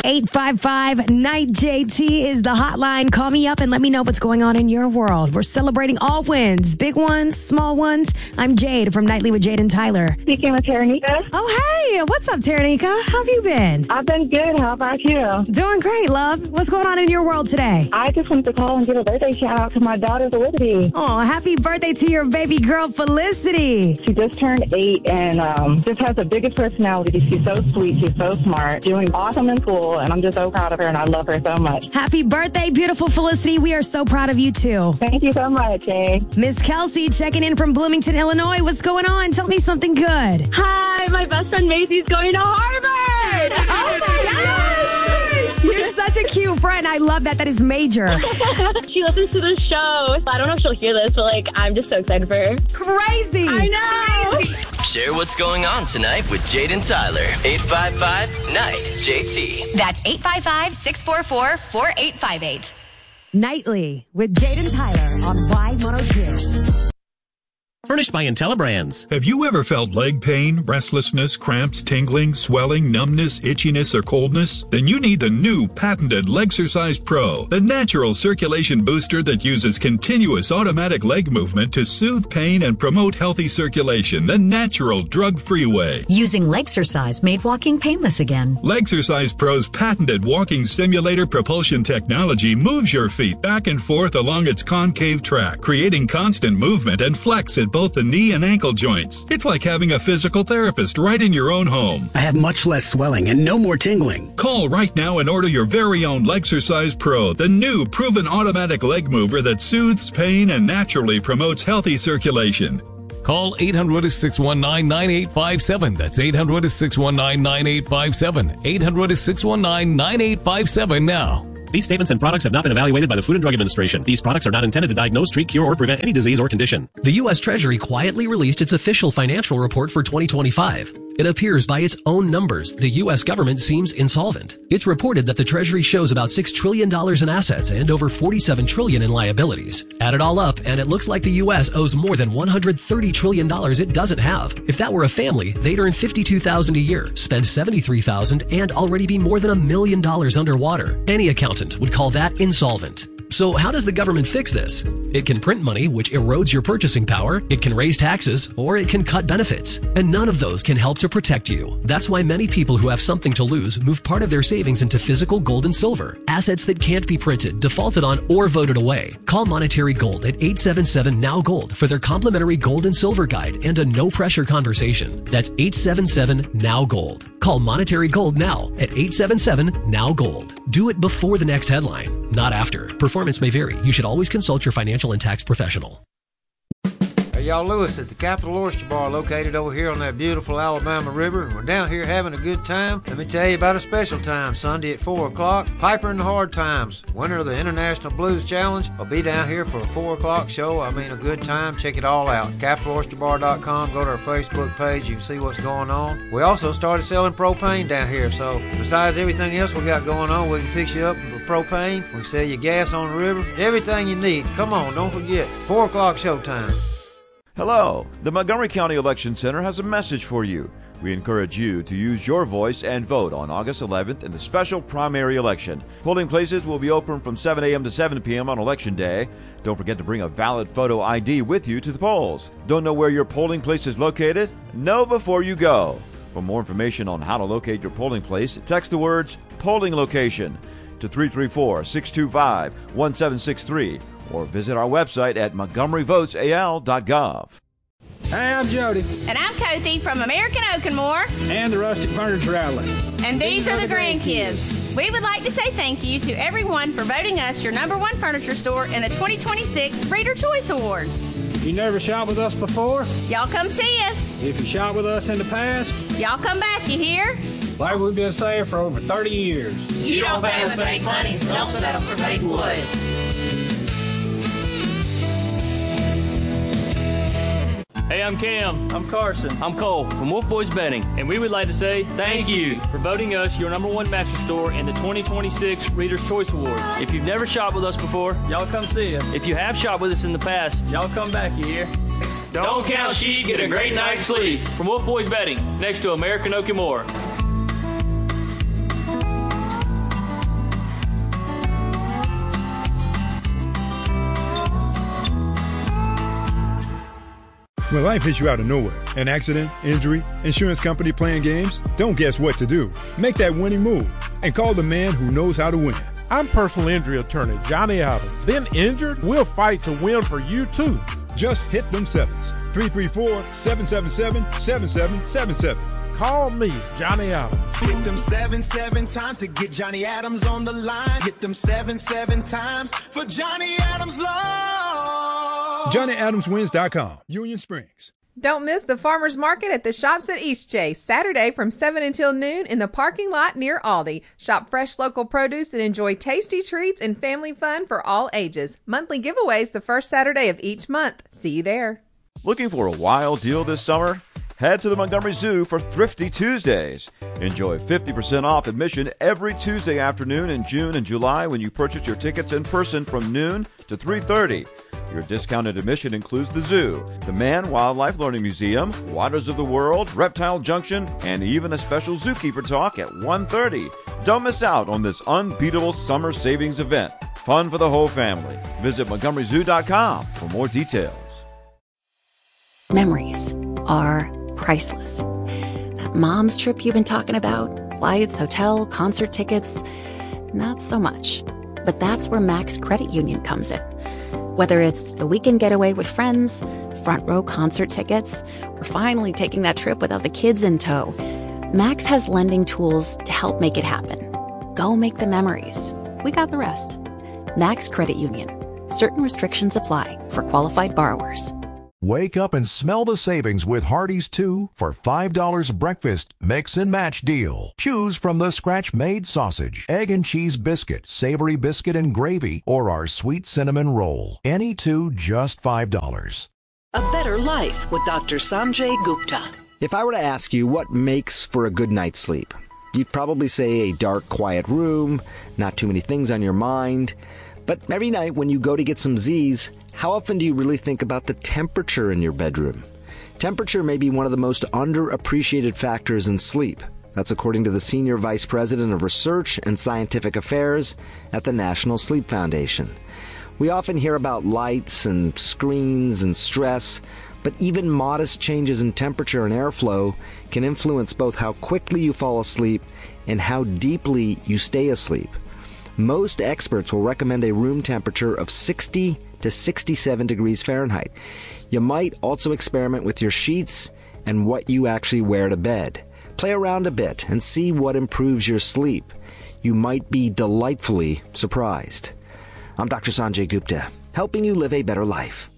855-NIGHT-JT is the hotline. Call me up and let me know what's going on in your world. We're celebrating all wins, big ones, small ones. I'm Jade from Nightly with Jade and Tyler. Speaking with Taranika. Oh, hey. What's up, Taranika? How have you been? I've been good. How about you? Doing great, love. What's going on in your world today? I just wanted to call and give a birthday shout out to my daughter, Felicity. Oh, happy birthday to your baby girl, Felicity. She just turned 8 and just has the biggest personality. She's so sweet. She's so smart. Doing awesome in school, and I'm just so proud of her, and I love her so much. Happy birthday, beautiful Felicity. We are so proud of you, too. Thank you so much, Jay. Miss Kelsey checking in from Bloomington, Illinois. What's going on? Tell me something good. Hi, my best friend Maisie's going to Harvard. Oh, my gosh. You're such a cute friend. I love that. That is major. She listens to the show. I don't know if she'll hear this, but I'm just so excited for her. Crazy. I know. Share what's going on tonight with Jade and Tyler. 855-NIGHT-JT. That's 855-644-4858. Nightly with Jade and Tyler on Y102. Furnished by IntelliBrands. Have you ever felt leg pain, restlessness, cramps, tingling, swelling, numbness, itchiness, or coldness? Then you need the new patented Legsercise Pro, the natural circulation booster that uses continuous automatic leg movement to soothe pain and promote healthy circulation the natural drug-free way. Using Legsercise made walking painless again. Legsercise Pro's patented walking simulator propulsion technology moves your feet back and forth along its concave track, creating constant movement and flex at both the knee and ankle joints. It's like having a physical therapist right in your own home. I have much less swelling and no more tingling. Call right now and order your very own Legsercise Pro, the new proven automatic leg mover that soothes pain and naturally promotes healthy circulation. Call 800-619-9857. That's 800-619-9857. 800-619-9857 now. These statements and products have not been evaluated by the Food and Drug Administration. These products are not intended to diagnose, treat, cure, or prevent any disease or condition. The U.S. Treasury quietly released its official financial report for 2025. It appears by its own numbers, the U.S. government seems insolvent. It's reported that the Treasury shows about $6 trillion in assets and over $47 trillion in liabilities. Add it all up, and it looks like the U.S. owes more than $130 trillion it doesn't have. If that were a family, they'd earn $52,000 a year, spend $73,000, and already be more than $1 million underwater. Any accountant would call that insolvent. So how does the government fix this? It can print money, which erodes your purchasing power. It can raise taxes, or it can cut benefits. And none of those can help to protect you. That's why many people who have something to lose move part of their savings into physical gold and silver, assets that can't be printed, defaulted on, or voted away. Call Monetary Gold at 877-NOW-GOLD for their complimentary gold and silver guide and a no-pressure conversation. That's 877-NOW-GOLD. Call Monetary Gold now at 877-NOW-GOLD. Do it before the next headline, not after. Performance may vary. You should always consult your financial and tax professional. Hey, y'all, Lewis at the Capital Oyster Bar located over here on that beautiful Alabama River. We're down here having a good time. Let me tell you about a special time, Sunday at 4 o'clock. Piper and the Hard Times, winner of the International Blues Challenge, will be down here for a 4 o'clock show. I mean, a good time. Check it all out. CapitalOysterBar.com. Go to our Facebook page. You can see what's going on. We also started selling propane down here, so besides everything else we got going on, we can fix you up with propane. We can sell you gas on the river. Everything you need. Come on, don't forget. 4 o'clock showtime. Hello, the Montgomery County Election Center has a message for you. We encourage you to use your voice and vote on August 11th in the special primary election. Polling places will be open from 7 a.m. to 7 p.m. on Election Day. Don't forget to bring a valid photo ID with you to the polls. Don't know where your polling place is located? Know before you go. For more information on how to locate your polling place, text the words polling location to 334-625-1763. or visit our website at montgomeryvotesal.gov. Hey, I'm Jody. And I'm Cozy from American Oak and More. And the Rustic Furniture Outlet. And these are the grandkids. We would like to say thank you to everyone for voting us your #1 furniture store in the 2026 Reader Choice Awards. You never shopped with us before? Y'all come see us. If you shopped with us in the past? Y'all come back, you hear? Like we've been saying for over 30 years. You don't pay with fake money, so don't settle for fake wood. Hey, I'm Cam. I'm Carson. I'm Cole from Wolf Boys Betting, and we would like to say thank you for voting us your #1 mattress store in the 2026 Reader's Choice Awards. If you've never shopped with us before, y'all come see us. If you have shopped with us in the past, y'all come back, you hear? Don't count sheep, get a great night's sleep. From Wolf Boys Betting, next to American Oak and More. When life hits you out of nowhere, an accident, injury, insurance company playing games, don't guess what to do. Make that winning move and call the man who knows how to win. I'm personal injury attorney Johnny Adams. Been injured? We'll fight to win for you too. Just hit them sevens. 334-777-7777. Call me, Johnny Adams. Hit them 7 times to get Johnny Adams on the line. Hit them 7 times for Johnny Adams Law. JohnnyAdamsWins.com, Union Springs. Don't miss the Farmers Market at the Shops at Eastchase, Saturday from 7 until noon in the parking lot near Aldi. Shop fresh local produce and enjoy tasty treats and family fun for all ages. Monthly giveaways the first Saturday of each month. See you there. Looking for a wild deal this summer? Head to the Montgomery Zoo for Thrifty Tuesdays. Enjoy 50% off admission every Tuesday afternoon in June and July when you purchase your tickets in person from noon to 3:30. Your discounted admission includes the zoo, the Man Wildlife Learning Museum, Waters of the World, Reptile Junction, and even a special zookeeper talk at 1:30. Don't miss out on this unbeatable summer savings event. Fun for the whole family. Visit MontgomeryZoo.com for more details. Memories are priceless. That mom's trip you've been talking about, flights, hotel, concert tickets, not so much. But that's where Max Credit Union comes in. Whether it's a weekend getaway with friends, front row concert tickets, or finally taking that trip without the kids in tow, Max has lending tools to help make it happen. Go make the memories. We got the rest. Max Credit Union. Certain restrictions apply for qualified borrowers. Wake up and smell the savings with Hardee's 2 for $5 breakfast mix and match deal. Choose from the scratch-made sausage, egg and cheese biscuit, savory biscuit and gravy, or our sweet cinnamon roll. Any two just $5. A better life with Dr. Sanjay Gupta. If I were to ask you what makes for a good night's sleep, you'd probably say a dark, quiet room, not too many things on your mind. But every night when you go to get some Z's, how often do you really think about the temperature in your bedroom? Temperature may be one of the most underappreciated factors in sleep. That's according to the Senior Vice President of Research and Scientific Affairs at the National Sleep Foundation. We often hear about lights and screens and stress, but even modest changes in temperature and airflow can influence both how quickly you fall asleep and how deeply you stay asleep. Most experts will recommend a room temperature of 60 to 67 degrees Fahrenheit. You might also experiment with your sheets and what you actually wear to bed. Play around a bit and see what improves your sleep. You might be delightfully surprised. I'm Dr. Sanjay Gupta, helping you live a better life.